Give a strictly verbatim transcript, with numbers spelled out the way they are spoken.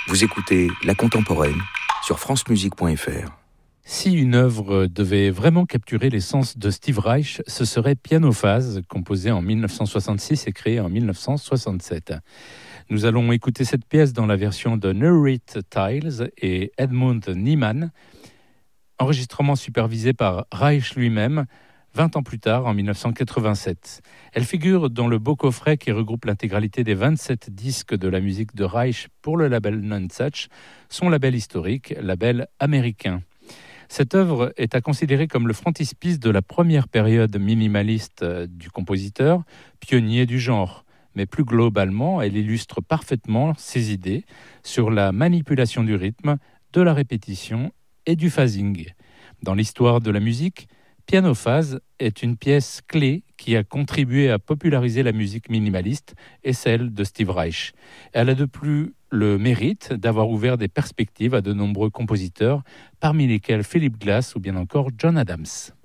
Vous écoutez La Contemporaine sur francemusique point f r. Si une œuvre devait vraiment capturer l'essence de Steve Reich, ce serait Piano Phase, composé en dix-neuf cent soixante-six et créé en dix-neuf cent soixante-sept. Nous allons écouter cette pièce dans la version de Nurit Tiles et Edmund Niemann, enregistrement supervisé par Reich lui-même, vingt ans plus tard, en dix-neuf cent quatre-vingt-sept. Elle figure dans le beau coffret qui regroupe l'intégralité des vingt-sept disques de la musique de Reich pour le label Nonesuch, son label historique, label américain. Cette œuvre est à considérer comme le frontispice de la première période minimaliste du compositeur, pionnier du genre. Mais plus globalement, elle illustre parfaitement ses idées sur la manipulation du rythme, de la répétition et du phasing. Dans l'histoire de la musique, Piano Phase est une pièce clé qui a contribué à populariser la musique minimaliste et celle de Steve Reich. Elle a de plus le mérite d'avoir ouvert des perspectives à de nombreux compositeurs, parmi lesquels Philip Glass ou bien encore John Adams.